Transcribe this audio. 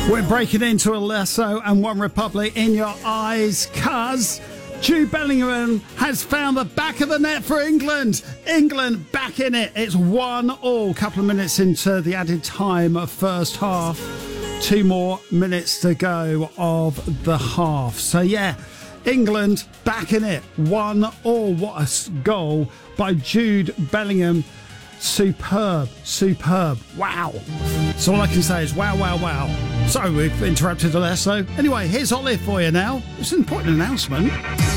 We're breaking into a Lesso and One Republic in your eyes, cuz Jude Bellingham has found the back of the net for England. England back in it. It's 1-1. Couple of minutes into the added time of first half. 2 more minutes to go of the half. So yeah, England back in it. 1-1. What a goal by Jude Bellingham. Superb. Wow. So all I can say is wow. So we've interrupted the Lesso. Anyway, here's Olive for you now. It's an important announcement.